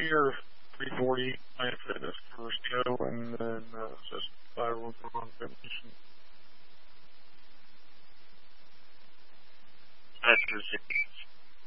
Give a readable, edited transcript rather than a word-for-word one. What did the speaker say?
or 340 Planet Fitness first show, and then just viral on Revolution. That's